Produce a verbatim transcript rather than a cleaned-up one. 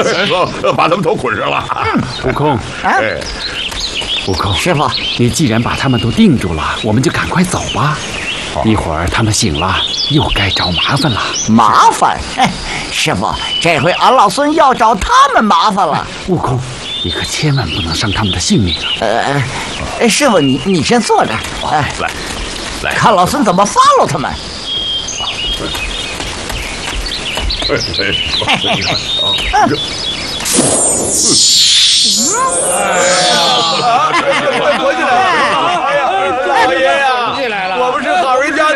说把他们都捆上了。 悟空， 哎， 悟空， 师傅， 你既然把他们都定住了，我们就赶快走吧。一会儿他们醒了，又该找麻烦了。 麻烦？哎，师傅，这回俺老孙要找他们麻烦了。 悟空，你可千万不能伤他们的性命啊！ 呃，师傅，你你先坐着，哎， 来，来， 看老孙怎么 follow 他们。 哎哎，你看啊，这。 回去了！哎呀，老爷呀！